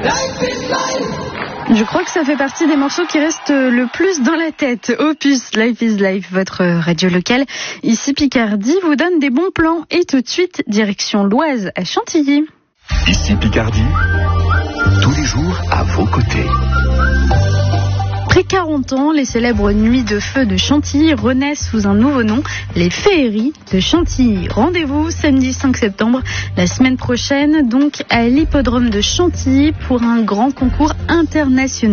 Je crois que ça fait partie des morceaux qui restent le plus dans la tête. Opus, Life is Life, votre radio locale. Ici Picardie vous donne des bons plans. Et tout de suite, direction l'Oise à Chantilly. Ici Picardie, tous les jours à vos côtés. Après 40 ans, les célèbres nuits de feu de Chantilly renaissent sous un nouveau nom, les féeries de Chantilly. Rendez-vous samedi 5 septembre, la semaine prochaine, donc à l'hippodrome de Chantilly pour un grand concours international.